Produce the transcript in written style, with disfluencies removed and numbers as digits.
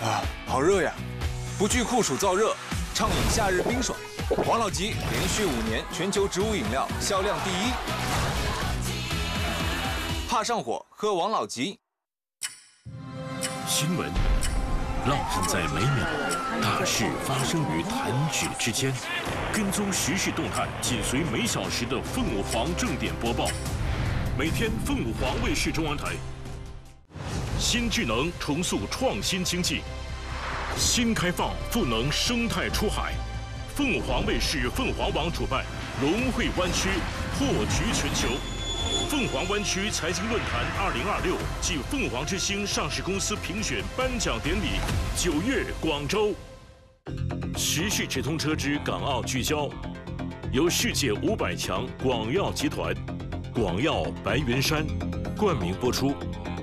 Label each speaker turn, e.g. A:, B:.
A: 好热呀！不惧酷暑燥热，畅饮夏日冰爽。王老吉连续5年全球植物饮料销量第1。怕上火，喝王老吉。
B: 新闻浪漫在每秒，大事发生于弹指之间。跟踪时事动态，紧随每小时的凤凰正点播报。每天凤凰卫视中文台。新智能重塑创新经济，新开放赋能生态出海。凤凰卫视凤凰网主办龙汇湾区破局全球凤凰湾区财经论坛2026暨凤凰之星上市公司评选颁奖典礼9月广州。时事直通车之港澳聚焦，由世界500强广药集团、广药白云山冠名播出。